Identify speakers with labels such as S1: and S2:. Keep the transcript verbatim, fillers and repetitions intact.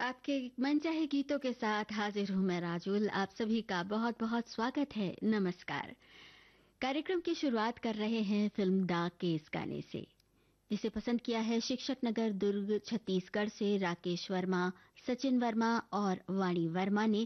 S1: आपके मनचाहे गीतों के साथ हाजिर हूं मैं राजुल। आप सभी का बहुत बहुत स्वागत है। नमस्कार। कार्यक्रम की शुरुआत कर रहे हैं फिल्म डाक के इस गाने से, जिसे पसंद किया है शिक्षक नगर दुर्ग छत्तीसगढ़ से राकेश वर्मा, सचिन वर्मा और वाणी वर्मा ने